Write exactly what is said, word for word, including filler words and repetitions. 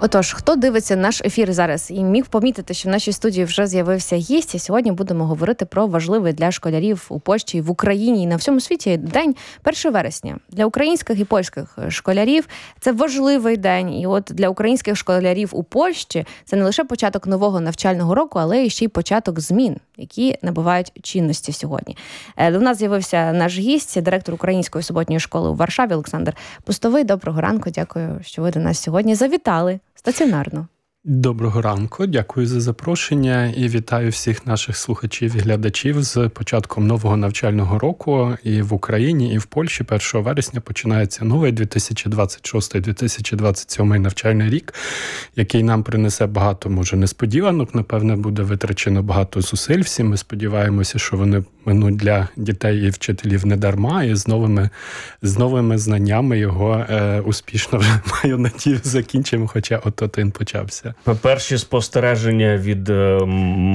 Отож, хто дивиться наш ефір зараз і міг помітити, що в нашій студії вже з'явився гість, і сьогодні будемо говорити про важливий для школярів у Польщі, в Україні і на всьому світі день першого вересня. Для українських і польських школярів це важливий день. І от для українських школярів у Польщі це не лише початок нового навчального року, але і ще й початок змін, які набувають чинності сьогодні. До нас з'явився наш гість, директор Української суботньої школи у Варшаві Олександр Пустовий. Доброго ранку, дякую, що ви до нас сьогодні завітали стаціонарно. Доброго ранку, дякую за запрошення і вітаю всіх наших слухачів і глядачів з початком нового навчального року. І в Україні, і в Польщі першого вересня починається новий дві тисячі двадцять шостий - дві тисячі двадцять сьомий навчальний рік, який нам принесе багато, може, несподіванок, напевне, буде витрачено багато зусиль. Всі ми сподіваємося, що вони минуть для дітей і вчителів не дарма, і з новими, з новими знаннями його е, успішно вже, маю надію, закінчимо, хоча от один почався. Перші спостереження від